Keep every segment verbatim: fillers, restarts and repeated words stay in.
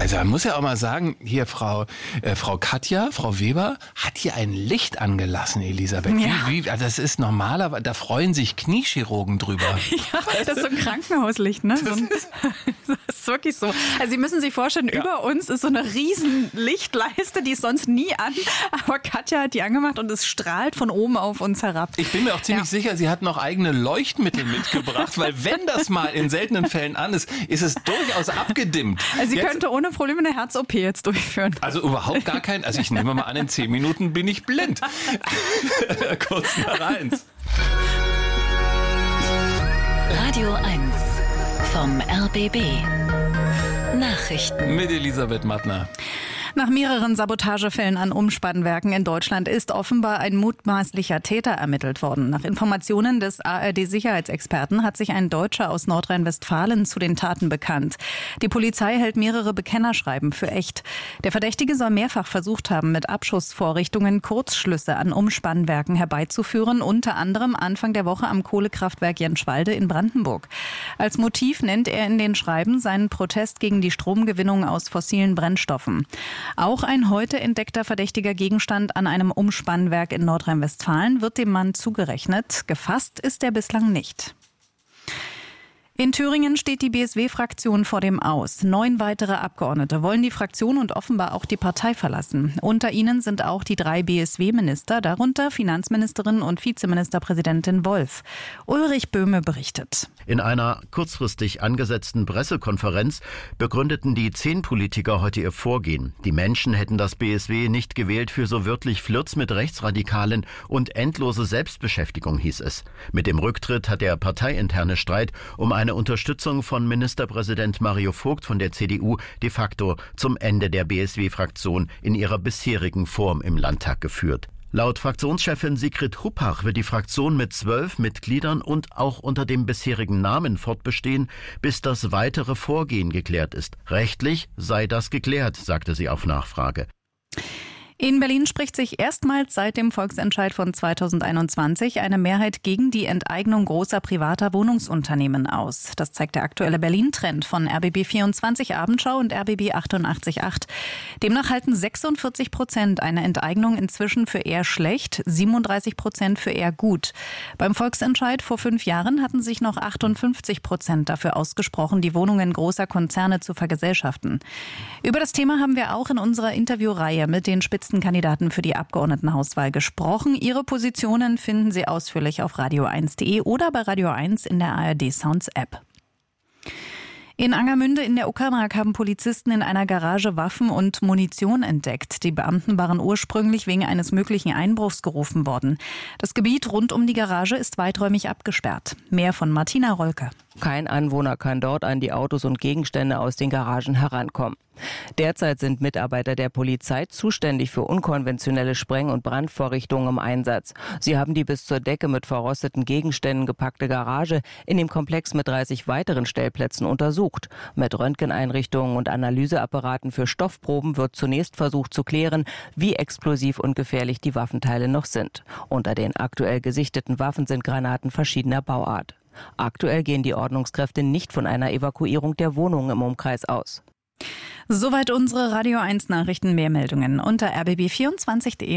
Also man muss ja auch mal sagen, hier Frau äh, Frau Katja, Frau Weber, hat hier ein Licht angelassen, Elisabeth. Ja. Wie, wie, also das ist normaler, da freuen sich Kniechirurgen drüber. Ja, das ist so ein Krankenhauslicht, ne? So ein, das ist wirklich so. Also Sie müssen sich vorstellen, ja. über uns ist so eine riesen Lichtleiste, die ist sonst nie an. Aber Katja hat die angemacht und es strahlt von oben auf uns herab. Ich bin mir auch ziemlich ja. sicher, sie hat noch eigene Leuchtmittel mitgebracht, weil wenn das mal in seltenen Fällen an ist, ist es durchaus abgedimmt. Also sie jetzt, könnte ohne Probleme eine Herz-O P jetzt durchführen. Also überhaupt gar kein, also ich nehme mal an, in zehn Minuten bin ich blind. Kurz nach eins. Radio eins vom R B B. Nachrichten mit Elisabeth Mattner. Nach mehreren Sabotagefällen an Umspannwerken in Deutschland ist offenbar ein mutmaßlicher Täter ermittelt worden. Nach Informationen des A R D-Sicherheitsexperten hat sich ein Deutscher aus Nordrhein-Westfalen zu den Taten bekannt. Die Polizei hält mehrere Bekennerschreiben für echt. Der Verdächtige soll mehrfach versucht haben, mit Abschussvorrichtungen Kurzschlüsse an Umspannwerken herbeizuführen, unter anderem Anfang der Woche am Kohlekraftwerk Jenschwalde in Brandenburg. Als Motiv nennt er in den Schreiben seinen Protest gegen die Stromgewinnung aus fossilen Brennstoffen. Auch ein heute entdeckter verdächtiger Gegenstand an einem Umspannwerk in Nordrhein-Westfalen wird dem Mann zugerechnet. Gefasst ist er bislang nicht. In Thüringen steht die B S W-Fraktion vor dem Aus. Neun weitere Abgeordnete wollen die Fraktion und offenbar auch die Partei verlassen. Unter ihnen sind auch die drei B S W-Minister, darunter Finanzministerin und Vizeministerpräsidentin Wolf. Ulrich Böhme berichtet. In einer kurzfristig angesetzten Pressekonferenz begründeten die zehn Politiker heute ihr Vorgehen. Die Menschen hätten das B S W nicht gewählt für so wörtlich Flirts mit Rechtsradikalen und endlose Selbstbeschäftigung, hieß es. Mit dem Rücktritt hat der parteiinterne Streit um eine Eine Unterstützung von Ministerpräsident Mario Vogt von der C D U de facto zum Ende der B S W-Fraktion in ihrer bisherigen Form im Landtag geführt. Laut Fraktionschefin Sigrid Huppach wird die Fraktion mit zwölf Mitgliedern und auch unter dem bisherigen Namen fortbestehen, bis das weitere Vorgehen geklärt ist. Rechtlich sei das geklärt, sagte sie auf Nachfrage. In Berlin spricht sich erstmals seit dem Volksentscheid von zweitausendeinundzwanzig eine Mehrheit gegen die Enteignung großer privater Wohnungsunternehmen aus. Das zeigt der aktuelle Berlin-Trend von R B B vierundzwanzig Abendschau und R B B achtundachtzig Komma acht. Demnach halten sechsundvierzig Prozent eine Enteignung inzwischen für eher schlecht, siebenunddreißig Prozent für eher gut. Beim Volksentscheid vor fünf Jahren hatten sich noch achtundfünfzig Prozent dafür ausgesprochen, die Wohnungen großer Konzerne zu vergesellschaften. Über das Thema haben wir auch in unserer Interviewreihe mit den Spitzen Kandidaten für die Abgeordnetenhauswahl gesprochen. Ihre Positionen finden Sie ausführlich auf radio eins punkt de oder bei Radio eins in der A R D Sounds App. In Angermünde in der Uckermark haben Polizisten in einer Garage Waffen und Munition entdeckt. Die Beamten waren ursprünglich wegen eines möglichen Einbruchs gerufen worden. Das Gebiet rund um die Garage ist weiträumig abgesperrt. Mehr von Martina Rolke. Kein Anwohner kann dort an die Autos und Gegenstände aus den Garagen herankommen. Derzeit sind Mitarbeiter der Polizei zuständig für unkonventionelle Spreng- und Brandvorrichtungen im Einsatz. Sie haben die bis zur Decke mit verrosteten Gegenständen gepackte Garage in dem Komplex mit dreißig weiteren Stellplätzen untersucht. Mit Röntgeneinrichtungen und Analyseapparaten für Stoffproben wird zunächst versucht zu klären, wie explosiv und gefährlich die Waffenteile noch sind. Unter den aktuell gesichteten Waffen sind Granaten verschiedener Bauart. Aktuell gehen die Ordnungskräfte nicht von einer Evakuierung der Wohnungen im Umkreis aus. Soweit unsere Radio eins Nachrichten. Mehr Meldungen unter r b b vierundzwanzig punkt de.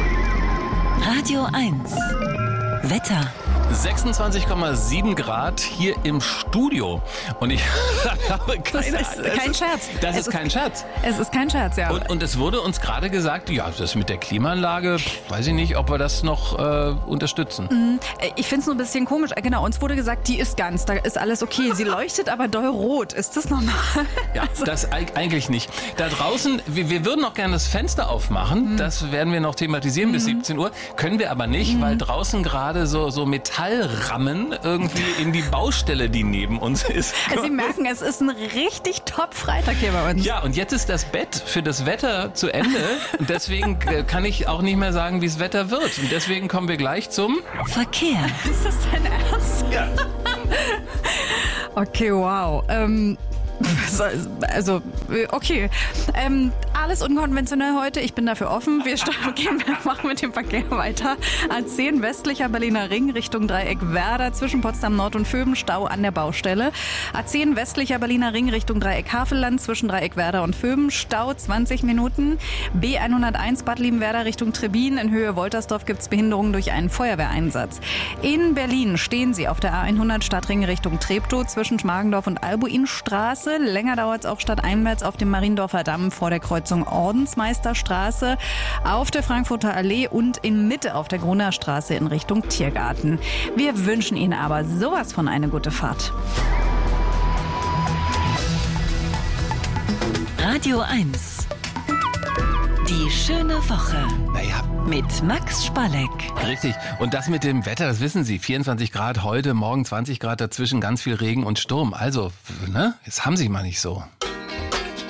Radio eins Wetter. sechsundzwanzig Komma sieben Grad hier im Studio. Und ich habe keine Das ist kein Scherz. Das Es ist ist kein Scherz. Es ist kein Scherz, ja. Und, und es wurde uns gerade gesagt, ja, das mit der Klimaanlage, weiß ich nicht, ob wir das noch äh, unterstützen. Ich finde es nur ein bisschen komisch. Genau, uns wurde gesagt, die ist ganz, da ist alles okay. Sie leuchtet aber doll rot. Ist das normal? Ja, das eigentlich nicht. Da draußen, wir, wir würden noch gerne das Fenster aufmachen. Mhm. Das werden wir noch thematisieren mhm. bis siebzehn Uhr. Können wir aber nicht, mhm. weil draußen gerade so, so Metallrammen irgendwie in die Baustelle, die neben uns ist. Also Sie merken, es ist ein richtig Top-Freitag hier bei uns. Ja, und jetzt ist das Bett für das Wetter zu Ende. Und deswegen kann ich auch nicht mehr sagen, wie es Wetter wird. Und deswegen kommen wir gleich zum Verkehr. Ist das dein Ernst? Ja. Okay, wow. Ähm, also, okay. Ähm, Alles unkonventionell heute. Ich bin dafür offen. Wir starten, gehen, wir machen mit dem Verkehr weiter. A zehn westlicher Berliner Ring Richtung Dreieck Werder zwischen Potsdam Nord und Vöben, Stau an der Baustelle. A zehn westlicher Berliner Ring Richtung Dreieck Havelland zwischen Dreieck Werder und Vöben, Stau zwanzig Minuten. B hunderteins Bad Liebenwerda Richtung Trebin. In Höhe Woltersdorf gibt es Behinderungen durch einen Feuerwehreinsatz. In Berlin stehen Sie auf der A hundert Stadtring Richtung Treptow zwischen Schmargendorf und Albuinstraße. Länger dauert es auch stadteinwärts auf dem Mariendorfer Damm vor der Kreuzung Ordensmeisterstraße, auf der Frankfurter Allee und in Mitte auf der Gruner Straße in Richtung Tiergarten. Wir wünschen Ihnen aber sowas von eine gute Fahrt. Radio eins. Die schöne Woche. Naja. Mit Max Spalleck. Richtig. Und das mit dem Wetter, das wissen Sie. vierundzwanzig Grad heute, morgen zwanzig Grad dazwischen, ganz viel Regen und Sturm. Also, ne? Jetzt haben Sie mal nicht so.